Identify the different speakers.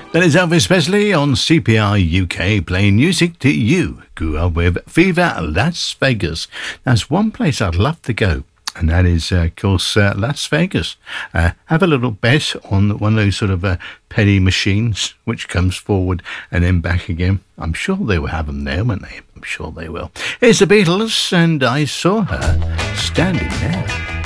Speaker 1: That is Elvis Presley on CPR UK playing music that you grew up with. Viva Las Vegas. That's one place I'd love to go. And that is, of course, Las Vegas. Have a little bet on one of those sort of penny machines, which comes forward and then back again. I'm sure they will have them there, won't they? I'm sure they will. Here's the Beatles, and I saw her standing there.